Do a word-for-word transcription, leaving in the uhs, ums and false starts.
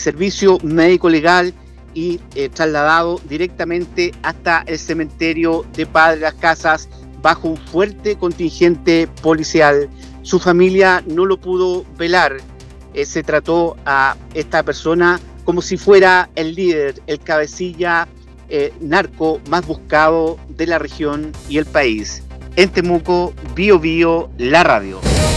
servicio médico legal y eh, trasladado directamente hasta el cementerio de Padre Las Casas bajo un fuerte contingente policial. Su familia no lo pudo velar. Eh, se trató a esta persona como si fuera el líder, el cabecilla eh, narco más buscado de la región y el país. En Temuco, Bio Bio, la radio.